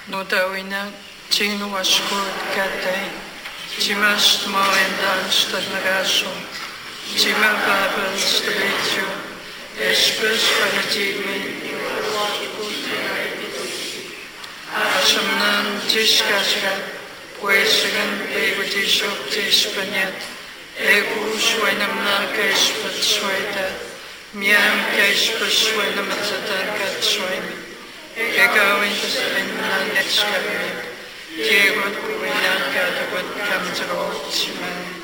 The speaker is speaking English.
Nodawina Tino Ashkut Kate, Timas Moendan Stadnagasho, Tima Babel Stabitio, Espes Panatimi, Ashamnan Tishkashka, Puesigan Eguitishok Tishpanyat, Egu Shwenamna Keshpat Shweta, Miam Keshpat Shwenamatzatan Shwemi. Egawintus in the next cabinet, Diego Guinanka, the good comes to all.